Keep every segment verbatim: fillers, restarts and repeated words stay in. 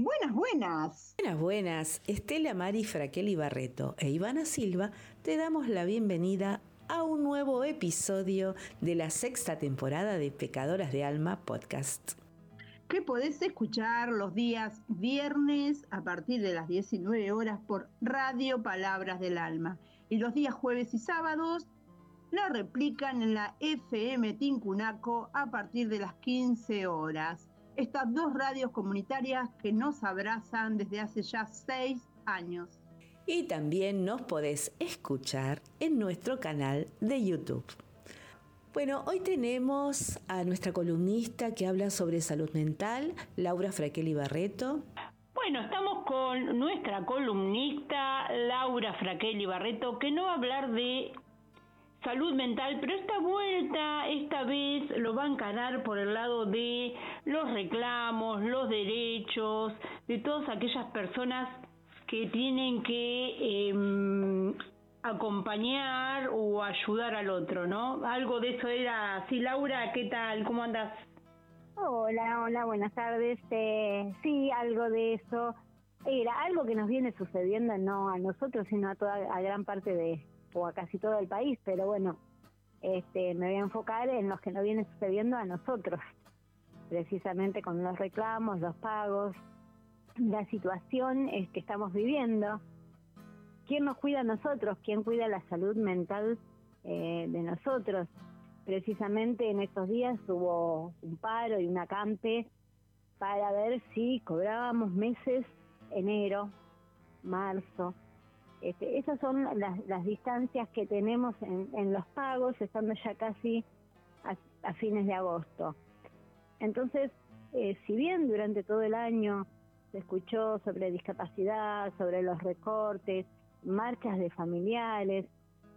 Buenas, buenas. Buenas, buenas. Estela Mari Fraquelli Barreto e Ivana Silva te damos la bienvenida a un nuevo episodio de la sexta temporada de Pecadoras de Alma Podcast, que podés escuchar los días viernes a partir de las diecinueve horas por Radio Palabras del Alma y los días jueves y sábados la replican en la F M Tincunaco a partir de las quince horas. Estas dos radios comunitarias que nos abrazan desde hace ya seis años. Y también nos podés escuchar en nuestro canal de YouTube. Bueno, hoy tenemos a nuestra columnista que habla sobre salud mental, Laura Fraquelli Barreto. Bueno, estamos con nuestra columnista, Laura Fraquelli Barreto, que no va a hablar de salud mental, pero esta vuelta, esta vez lo va a encarar por el lado de los reclamos, los derechos, de todas aquellas personas que tienen que eh, acompañar o ayudar al otro, ¿no? Algo de eso era. Sí, Laura, ¿qué tal? ¿Cómo andás? Hola, hola, buenas tardes. Eh, sí, algo de eso. Era algo que nos viene sucediendo, no a nosotros, sino a toda, a gran parte de, o a casi todo el país, pero bueno, este, me voy a enfocar en los que nos viene sucediendo a nosotros, precisamente con los reclamos, los pagos, la situación es que estamos viviendo. ¿Quién nos cuida a nosotros? ¿Quién cuida la salud mental eh, de nosotros? Precisamente en estos días hubo un paro y un acampe para ver si cobrábamos meses, enero, marzo. Este, esas son las, las distancias que tenemos en, en los pagos, estando ya casi a, a fines de agosto. Entonces, eh, si bien durante todo el año se escuchó sobre discapacidad, sobre los recortes, marchas de familiares,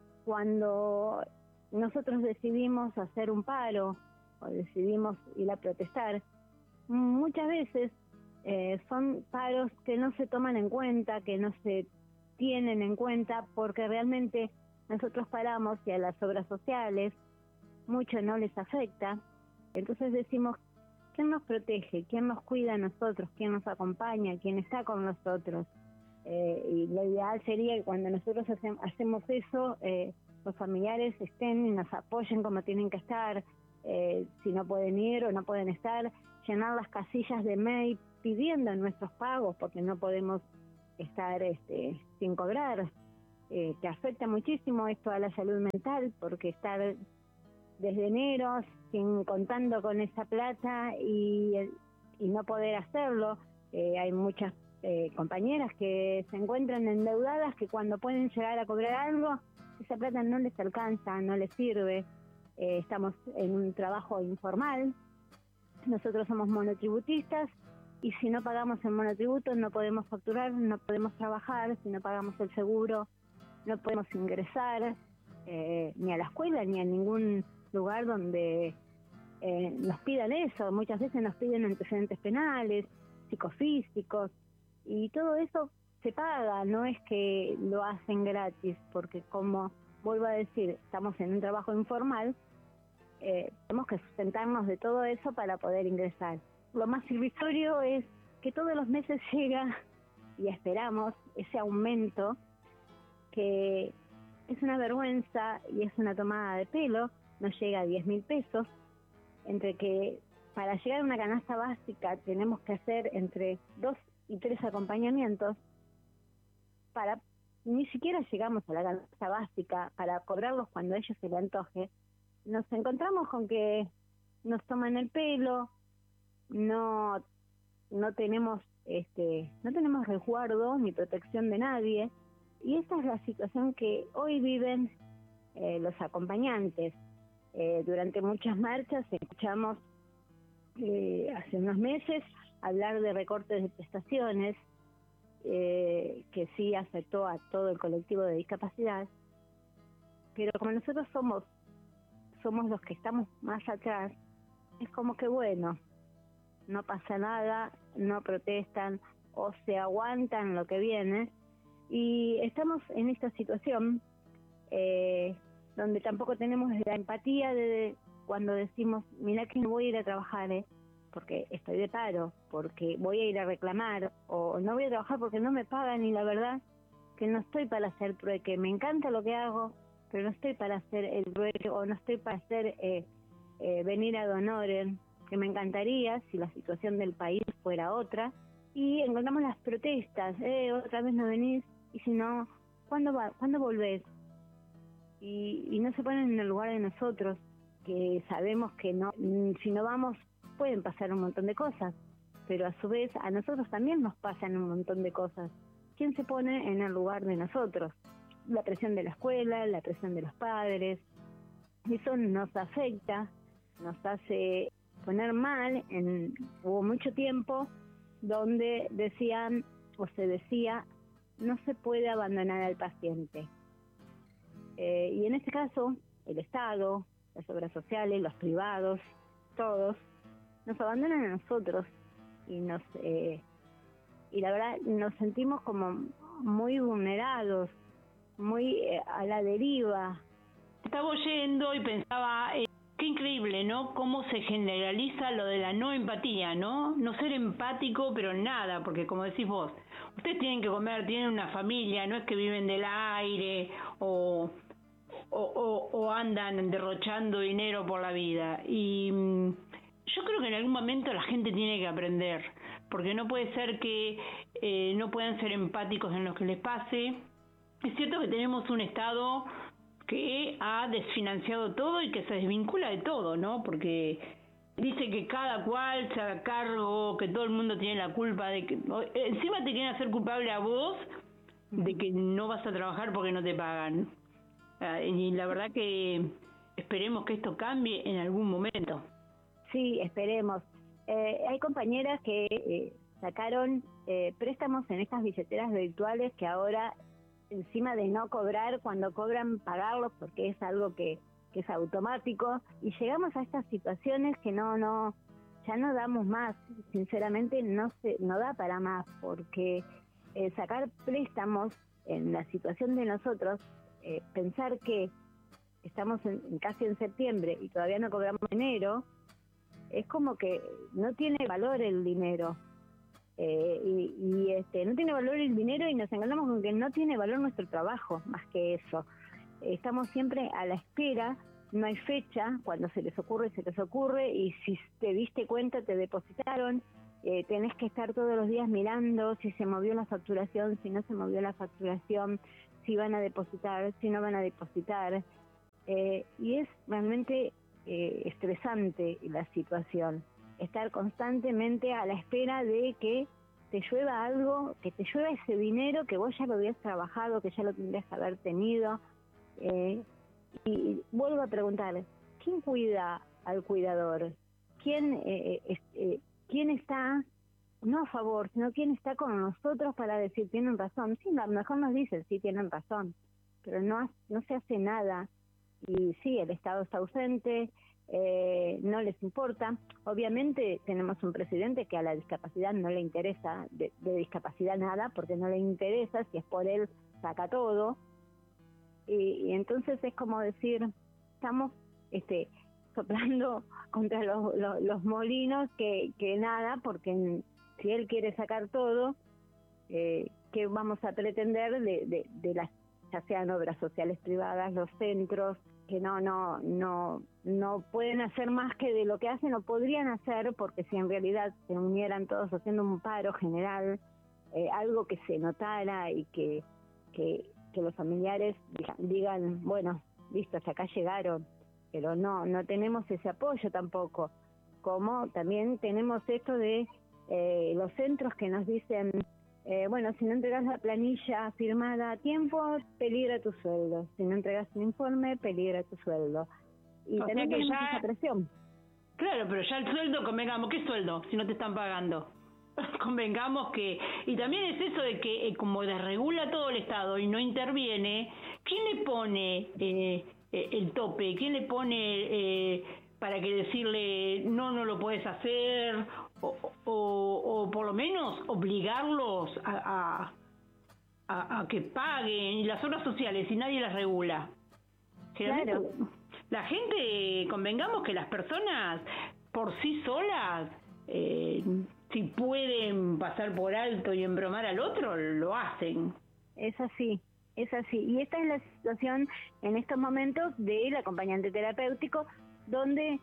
cuando nosotros decidimos hacer un paro o decidimos ir a protestar, muchas veces eh, son paros que no se toman en cuenta, que no se tienen en cuenta, porque realmente nosotros paramos y a las obras sociales mucho no les afecta. Entonces decimos, ¿quién nos protege? ¿Quién nos cuida a nosotros? ¿Quién nos acompaña? ¿Quién está con nosotros? Eh, y lo ideal sería que cuando nosotros hace, hacemos eso, eh, los familiares estén y nos apoyen como tienen que estar. Eh, si no pueden ir o no pueden estar, llenar las casillas de mail pidiendo nuestros pagos, porque no podemos estar este, sin cobrar. Eh, que afecta muchísimo esto a la salud mental, porque estar desde enero sin contando con esa plata y, y no poder hacerlo. Eh, hay muchas eh, compañeras que se encuentran endeudadas, que cuando pueden llegar a cobrar algo, esa plata no les alcanza, no les sirve. Eh, estamos en un trabajo informal, nosotros somos monotributistas, y si no pagamos el monotributo no podemos facturar, no podemos trabajar. Si no pagamos el seguro no podemos ingresar eh, ni a la escuela ni a ningún lugar donde eh, nos pidan eso. Muchas veces nos piden antecedentes penales, psicofísicos, y todo eso se paga, no es que lo hacen gratis, porque como vuelvo a decir, estamos en un trabajo informal, eh, tenemos que sustentarnos de todo eso para poder ingresar. Lo más irrisorio es que todos los meses llega, y esperamos, ese aumento, que es una vergüenza y es una tomada de pelo. Nos llega a diez mil pesos, entre que para llegar a una canasta básica tenemos que hacer entre dos y tres acompañamientos, para ni siquiera llegamos a la canasta básica para cobrarlos cuando a ellos se les antoje. Nos encontramos con que nos toman el pelo, no no tenemos este no tenemos resguardo ni protección de nadie, y esta es la situación que hoy viven eh, los acompañantes. Eh, durante muchas marchas escuchamos eh, hace unos meses hablar de recortes de prestaciones, eh, que sí afectó a todo el colectivo de discapacidad, pero como nosotros somos somos los que estamos más atrás, es como que bueno, no pasa nada, no protestan o se aguantan lo que viene, y estamos en esta situación eh, donde tampoco tenemos la empatía de cuando decimos, mirá que no voy a ir a trabajar, eh, porque estoy de paro, porque voy a ir a reclamar, o no voy a trabajar porque no me pagan, y la verdad que no estoy para hacer trueque. Me encanta lo que hago, pero no estoy para hacer el trueque, o no estoy para hacer eh, eh, venir ad honorem, que me encantaría si la situación del país fuera otra. Y encontramos las protestas, eh, otra vez no venís, y si no, ¿cuándo, va, ¿cuándo volvés? Y, y no se ponen en el lugar de nosotros, que sabemos que no, si no vamos pueden pasar un montón de cosas, pero a su vez a nosotros también nos pasan un montón de cosas. ¿Quién se pone en el lugar de nosotros? La presión de la escuela, la presión de los padres, eso nos afecta, nos hace poner mal. En, hubo mucho tiempo donde decían o se decía no se puede abandonar al paciente, eh, y en este caso el Estado, las obras sociales, los privados, todos nos abandonan a nosotros y nos eh, y la verdad nos sentimos como muy vulnerados, muy eh, a la deriva. Estaba oyendo y pensaba, eh, qué increíble, ¿no? Cómo se generaliza lo de la no empatía, ¿no? No ser empático, pero nada, porque como decís vos, ustedes tienen que comer, tienen una familia, no es que viven del aire o, o, o, o andan derrochando dinero por la vida. Y mmm, yo creo que en algún momento la gente tiene que aprender, porque no puede ser que eh, no puedan ser empáticos en lo que les pase. Es cierto que tenemos un Estado que ha desfinanciado todo y que se desvincula de todo, ¿no? Porque dice que cada cual se haga cargo, que todo el mundo tiene la culpa de que... Encima te quieren hacer culpable a vos de que no vas a trabajar porque no te pagan. Y la verdad que esperemos que esto cambie en algún momento. Sí, esperemos. Eh, hay compañeras que eh, sacaron eh, préstamos en estas billeteras virtuales que ahora, encima de no cobrar, cuando cobran pagarlos porque es algo que, que es automático, y llegamos a estas situaciones que no, no, ya no damos más. Sinceramente no se, no da para más, porque eh, sacar préstamos en la situación de nosotros, eh, pensar que estamos en, casi en septiembre y todavía no cobramos enero, es como que no tiene valor el dinero. Eh, y, y este no tiene valor el dinero, y nos encontramos con que no tiene valor nuestro trabajo, más que eso. Eh, estamos siempre a la espera, no hay fecha, cuando se les ocurre, se les ocurre, y si te diste cuenta te depositaron, eh, tenés que estar todos los días mirando si se movió la facturación, si no se movió la facturación, si van a depositar, si no van a depositar, eh, y es realmente eh, estresante la situación. Estar constantemente a la espera de que te llueva algo, que te llueva ese dinero que vos ya lo habías trabajado, que ya lo tendrías que haber tenido. Eh, y vuelvo a preguntar, ¿quién cuida al cuidador? ¿Quién, eh, eh, eh, ¿quién está, no a favor, sino quién está con nosotros para decir, tienen razón? Sí, a lo mejor nos dicen, sí, tienen razón, pero no, no se hace nada. Y sí, el Estado está ausente, Eh, no les importa. Obviamente tenemos un presidente que a la discapacidad no le interesa de, de discapacidad nada, porque no le interesa, si es por él saca todo, y, y entonces es como decir, estamos este soplando contra los, los, los molinos que, que nada, porque si él quiere sacar todo, eh, ¿qué vamos a pretender de, de, de las, ya sean obras sociales privadas, los centros, que no no no no pueden hacer más que de lo que hacen o podrían hacer, porque si en realidad se unieran todos haciendo un paro general, eh, algo que se notara y que, que que los familiares digan, digan bueno, listo, hasta acá llegaron, pero no no tenemos ese apoyo tampoco. Como también tenemos esto de eh, los centros que nos dicen, Eh, bueno, si no entregas la planilla firmada a tiempo, peligra tu sueldo. Si no entregas un informe, peligra tu sueldo. Y o también sea que tenemos ya, esa presión. Claro, pero ya el sueldo, convengamos, ¿qué sueldo si no te están pagando? Convengamos que... Y también es eso de que eh, como desregula todo el Estado y no interviene, ¿quién le pone eh, eh, el tope? ¿Quién le pone eh, para que decirle no, no lo puedes hacer? O, o, o por lo menos obligarlos a, a, a, a que paguen las obras sociales y nadie las regula. Claro. La gente, convengamos que las personas por sí solas eh, si pueden pasar por alto y embromar al otro, lo hacen. Es así, es así. Y esta es la situación en estos momentos del acompañante terapéutico, donde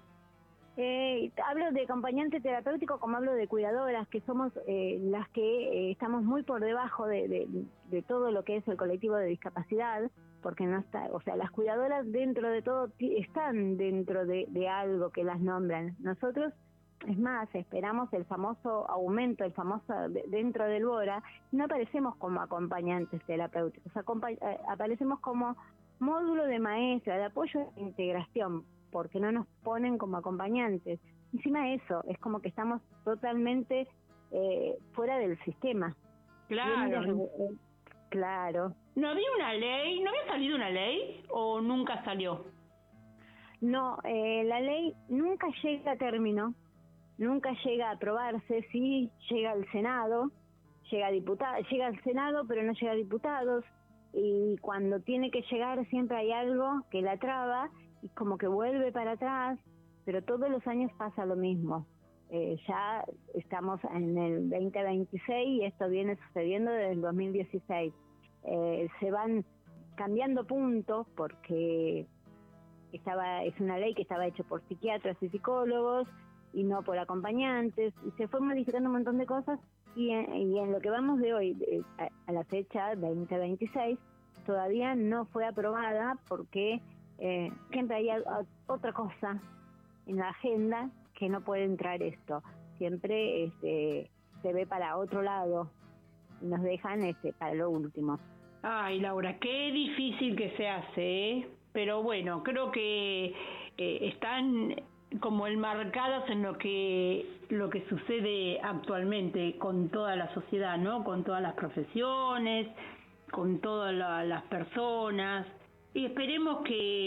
eh, hablo de acompañante terapéutico como hablo de cuidadoras, que somos eh, las que eh, estamos muy por debajo de, de, de todo lo que es el colectivo de discapacidad, porque no está, o sea, las cuidadoras dentro de todo están dentro de, de algo que las nombran. Nosotros, es más, esperamos el famoso aumento, el famoso dentro del BORA, no aparecemos como acompañantes terapéuticos, acompa- aparecemos como módulo de maestra, de apoyo e integración, porque no nos ponen como acompañantes. Encima de eso, es como que estamos totalmente eh, fuera del sistema. Claro. Bien, claro. ¿No había una ley? ¿No había salido una ley o nunca salió? No, eh, la ley nunca llega a término, nunca llega a aprobarse, sí llega al Senado, llega a diputado, llega al Senado pero no llega a diputados, y cuando tiene que llegar siempre hay algo que la traba y como que vuelve para atrás, pero todos los años pasa lo mismo. Eh, ya estamos en el veinte veintiséis y esto viene sucediendo desde el dos mil dieciséis. Eh, se van cambiando puntos porque estaba es una ley que estaba hecha por psiquiatras y psicólogos y no por acompañantes, y se fue modificando un montón de cosas, y en, y en lo que vamos de hoy, de, a, a la fecha veinte veintiséis, todavía no fue aprobada porque eh, siempre hay a, a, otra cosa en la agenda que no puede entrar esto, siempre este, se ve para otro lado, y nos dejan este para lo último. Ay, Laura, qué difícil que se hace, ¿eh? Pero bueno, creo que eh, están como enmarcadas en lo que lo que sucede actualmente con toda la sociedad, ¿no? Con todas las profesiones, con todas la, las personas, y esperemos que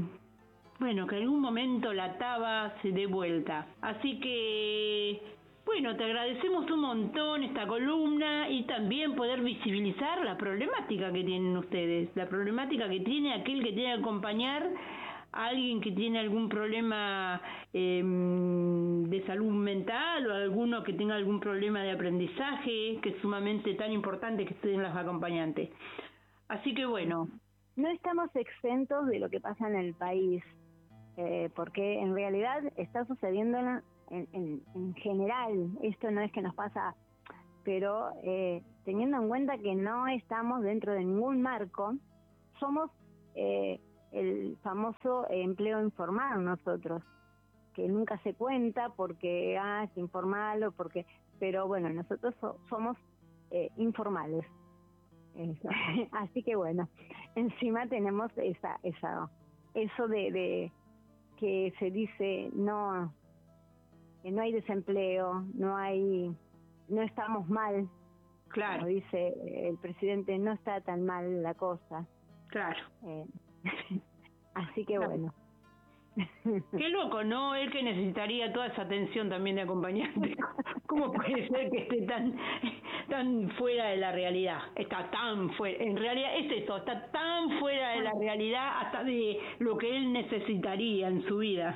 bueno, que en algún momento la taba se dé vuelta. Así que bueno, te agradecemos un montón esta columna y también poder visibilizar la problemática que tienen ustedes, la problemática que tiene aquel que tiene que acompañar a alguien que tiene algún problema eh, de salud mental o alguno que tenga algún problema de aprendizaje, que es sumamente tan importante que estén las acompañantes. Así que bueno. No estamos exentos de lo que pasa en el país, eh, porque en realidad está sucediendo en, en, en general, esto no es que nos pasa, pero eh, teniendo en cuenta que no estamos dentro de ningún marco, somos eh, el famoso empleo informal nosotros, que nunca se cuenta porque ah, es informal o porque, pero bueno, nosotros so, somos eh, informales. Eso. Así que bueno, encima tenemos esa, esa, eso de, de que se dice no, que no hay desempleo, no hay, no estamos mal, claro, como dice el presidente, no está tan mal la cosa, claro. Eh, así que claro. Bueno. Qué loco, ¿no? Él que necesitaría toda esa atención también de acompañante. ¿Cómo puede ser que esté tan tan fuera de la realidad? Está tan fuera, en realidad es eso, está tan fuera de la realidad hasta de lo que él necesitaría en su vida.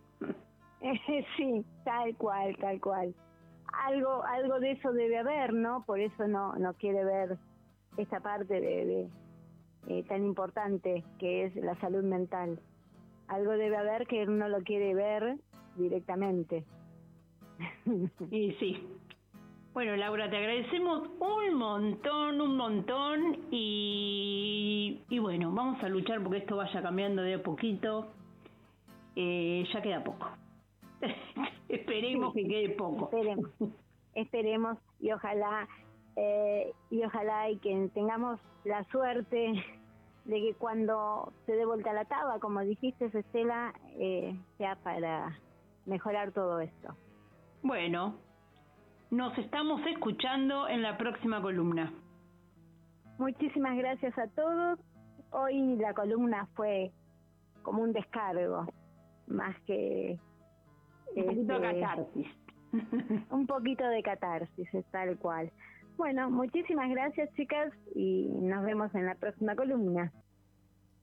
Sí, tal cual, tal cual. Algo algo de eso debe haber, ¿no? Por eso no no quiere ver esta parte de, de eh, tan importante que es la salud mental. Algo debe haber que él no lo quiere ver directamente. Y sí. Bueno, Laura, te agradecemos un montón, un montón y, y bueno, vamos a luchar porque esto vaya cambiando de a poquito. Eh, ya queda poco. Esperemos sí, que quede poco. Esperemos, esperemos y ojalá, eh, y ojalá y que tengamos la suerte de que cuando se dé vuelta la taba, como dijiste, Estela, eh, sea para mejorar todo esto. Bueno, nos estamos escuchando en la próxima columna. Muchísimas gracias a todos. Hoy la columna fue como un descargo, más que... Un poquito este, de catarsis. Un poquito de catarsis, es tal cual. Bueno, muchísimas gracias, chicas, y nos vemos en la próxima columna.